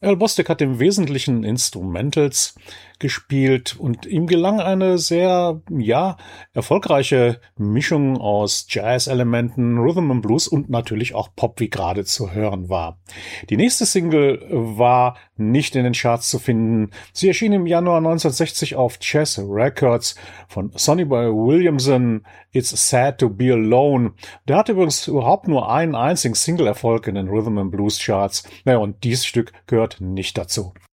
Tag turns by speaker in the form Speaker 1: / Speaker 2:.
Speaker 1: Al Bostic hat im Wesentlichen Instrumentals gespielt und ihm gelang eine sehr, erfolgreiche Mischung aus Jazz-Elementen, Rhythm and Blues und natürlich auch Pop, wie gerade zu hören war. Die nächste Single war nicht in den Charts zu finden. Sie erschien im Januar 1960 auf Chess Records von Sonny Boy Williamson. It's Sad to Be Alone. Der hatte übrigens überhaupt nur einen einzigen Single-Erfolg in den Rhythm and Blues Charts. Naja, und dieses Stück gehört nicht dazu.